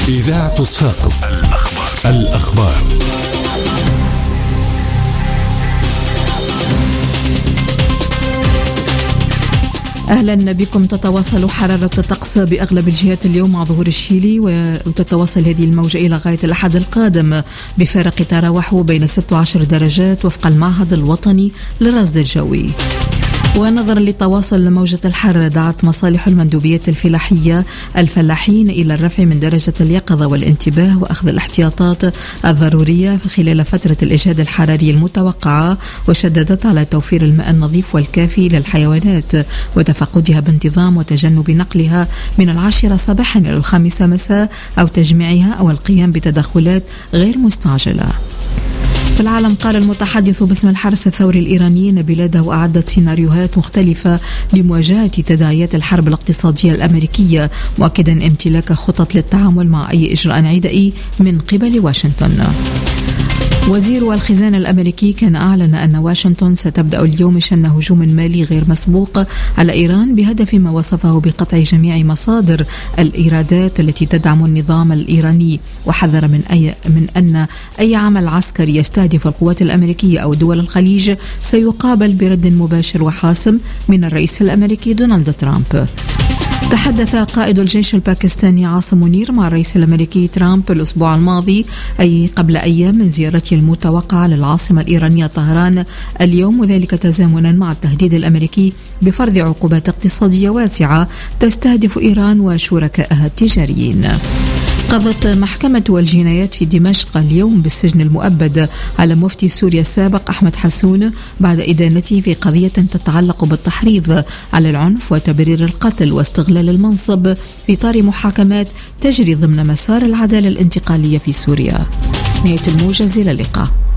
إذاعة صفاقس. الأخبار. أهلا بكم. تتواصل حرارة الطقس بأغلب الجهات اليوم مع ظهور الشيلي، وتتواصل هذه الموجة إلى غاية الأحد القادم بفارق تراوح بين 16 درجات وفق المعهد الوطني للرصد الجوي. ونظرا لتواصل موجة الحر، دعت مصالح المندوبيات الفلاحية الفلاحين إلى الرفع من درجة اليقظة والانتباه وأخذ الاحتياطات الضرورية خلال فترة الإجهاد الحراري المتوقعة، وشددت على توفير الماء النظيف والكافي للحيوانات وتفقدها بانتظام وتجنب نقلها من 10 صباحا إلى 5 مساء أو تجميعها أو القيام بتدخلات غير مستعجلة. في العالم، قال المتحدث باسم الحرس الثوري الإيراني أن بلاده أعدت سيناريوهات مختلفة لمواجهة تداعيات الحرب الاقتصادية الأمريكية، مؤكدا امتلاك خطط للتعامل مع أي إجراء عدائي من قبل واشنطن. وزير الخزانة الأمريكي كان أعلن أن واشنطن ستبدأ اليوم شن هجوم مالي غير مسبوق على إيران بهدف ما وصفه بقطع جميع مصادر الإيرادات التي تدعم النظام الإيراني، وحذر من أن أي عمل عسكري يستهدف القوات الأمريكية أو دول الخليج سيقابل برد مباشر وحاسم من الرئيس الأمريكي دونالد ترامب. تحدث قائد الجيش الباكستاني عاصم منير مع الرئيس الأمريكي ترامب الأسبوع الماضي، أي قبل أيام من زيارته المتوقعة للعاصمة الإيرانية طهران اليوم، وذلك تزامنا مع التهديد الأمريكي بفرض عقوبات اقتصادية واسعة تستهدف إيران وشركائها التجاريين. قضت محكمة الجنايات في دمشق اليوم بالسجن المؤبد على مفتي سوريا السابق أحمد حسون بعد إدانته في قضية تتعلق بالتحريض على العنف وتبرير القتل واستغلال المنصب في إطار محاكمات تجري ضمن مسار العدالة الانتقالية في سوريا. نهاية الموجز، إلى اللقاء.